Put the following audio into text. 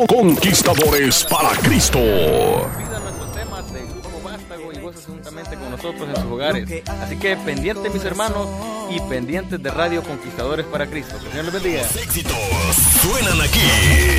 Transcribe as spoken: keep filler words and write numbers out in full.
Conquistadores para Cristo. Olvida nuestros temas de Grupo Vástago y goza juntamente con nosotros en sus hogares. Así que pendientes, mis hermanos, y pendientes de Radio Conquistadores para Cristo. Que el Señor les bendiga. Los éxitos suenan aquí.